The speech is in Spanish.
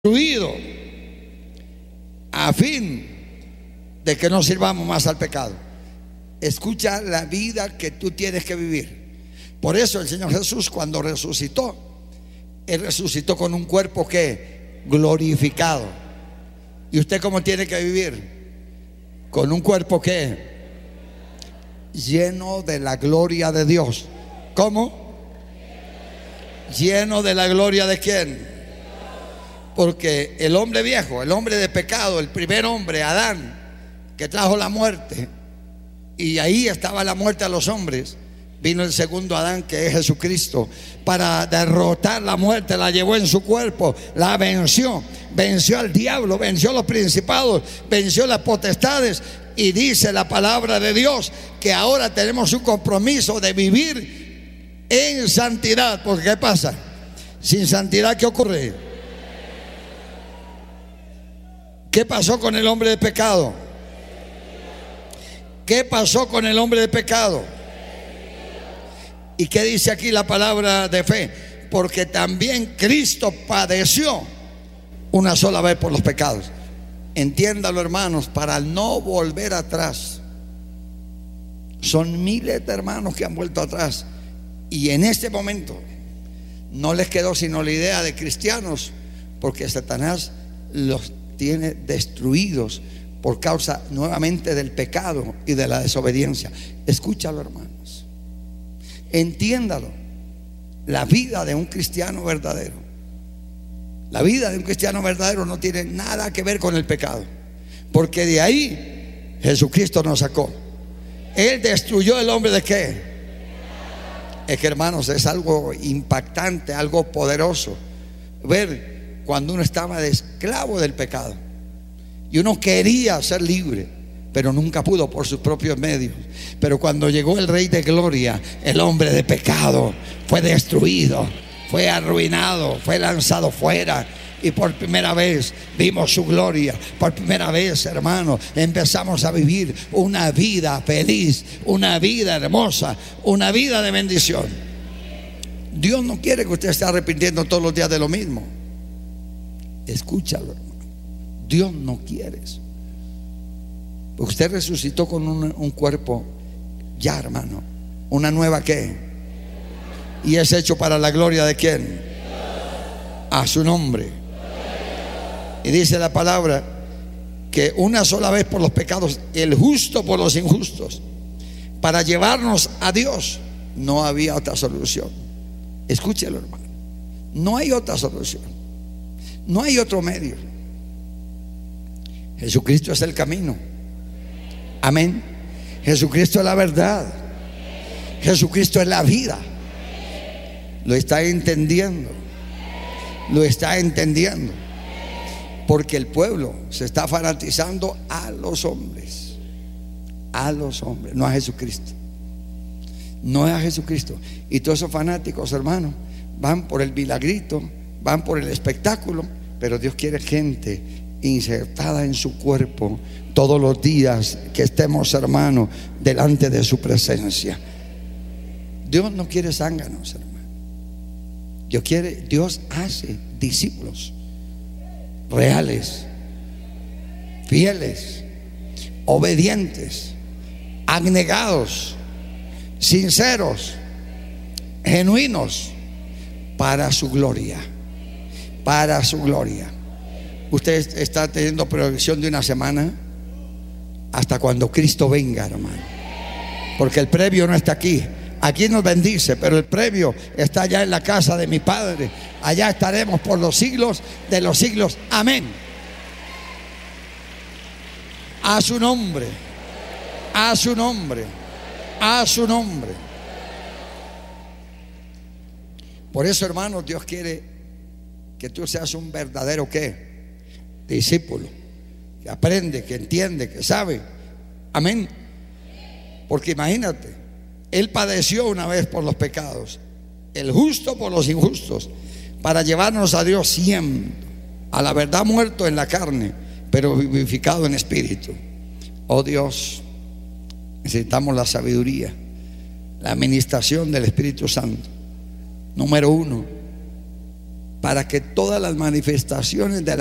destruido a fin de que no sirvamos más al pecado. Escucha la vida que tú tienes que vivir. Por eso el Señor Jesús, cuando resucitó, Él resucitó con un cuerpo que glorificado. ¿Y usted cómo tiene que vivir? Con un cuerpo que lleno de la gloria de Dios. ¿Cómo? Lleno de la gloria de ¿quién? Porque el hombre viejo, el hombre de pecado, el primer hombre, Adán, que trajo la muerte, y ahí estaba la muerte a los hombres, vino el segundo Adán, que es Jesucristo, para derrotar la muerte. La llevó en su cuerpo, la venció, venció al diablo, venció a los principados, venció las potestades. Y dice la palabra de Dios que ahora tenemos un compromiso de vivir en santidad. Porque ¿qué pasa? Sin santidad, ¿qué ocurre? ¿Qué pasó con el hombre de pecado? ¿Qué pasó con el hombre de pecado? ¿Y qué dice aquí la palabra de fe? Porque también Cristo padeció una sola vez por los pecados. Entiéndalo, hermanos, para no volver atrás. Son miles de hermanos que han vuelto atrás, y en este momento no les quedó sino la idea de cristianos, porque Satanás los tiene destruidos por causa nuevamente del pecado y de la desobediencia. Escúchalo, hermanos, entiéndalo. La vida de un cristiano verdadero, la vida de un cristiano verdadero no tiene nada que ver con el pecado, porque de ahí Jesucristo nos sacó. Él destruyó el hombre de ¿qué? Es que, hermanos, es algo impactante, algo poderoso ver cuando uno estaba de esclavo del pecado y uno quería ser libre, pero nunca pudo por sus propios medios. Pero cuando llegó el Rey de Gloria, el hombre de pecado fue destruido, fue arruinado, fue lanzado fuera. Y por primera vez vimos su gloria. Por primera vez, hermano, empezamos a vivir una vida feliz, una vida hermosa, una vida de bendición. Dios no quiere que usted esté arrepintiendo todos los días de lo mismo. Escúchalo, hermano. Dios no quiere eso. Usted resucitó con un cuerpo ya, hermano, una nueva ¿qué? Y es hecho para la gloria de ¿quién? A su nombre. Y dice la palabra que una sola vez por los pecados, el justo por los injustos, para llevarnos a Dios. No había otra solución. Escúchelo, hermano. No hay otra solución. No hay otro medio. Jesucristo es el camino. Amén. Jesucristo es la verdad. Jesucristo es la vida. Lo está entendiendo. Lo está entendiendo. Porque el pueblo se está fanatizando a los hombres. A los hombres, no a Jesucristo. No es a Jesucristo. Y todos esos fanáticos, hermanos, van por el milagrito, van por el espectáculo. Pero Dios quiere gente insertada en su cuerpo todos los días, que estemos, hermanos, delante de su presencia. Dios no quiere zánganos, hermano. Dios hace discípulos reales, fieles, obedientes, abnegados, sinceros, genuinos, para su gloria. Para su gloria. Usted está teniendo proyección de una semana hasta cuando Cristo venga, hermano, porque el previo no está aquí. Aquí nos bendice, pero el previo está allá en la casa de mi Padre. Allá estaremos por los siglos de los siglos. Amén. A su nombre. A su nombre. A su nombre. Por eso, hermanos, Dios quiere que tú seas un verdadero ¿qué? Discípulo, que aprende, que entiende, que sabe. Amén. Porque imagínate, Él padeció una vez por los pecados, el justo por los injustos, para llevarnos a Dios siempre, a la verdad, muerto en la carne, pero vivificado en espíritu. Oh Dios, necesitamos la sabiduría, la administración del Espíritu Santo. Número uno, para que todas las manifestaciones de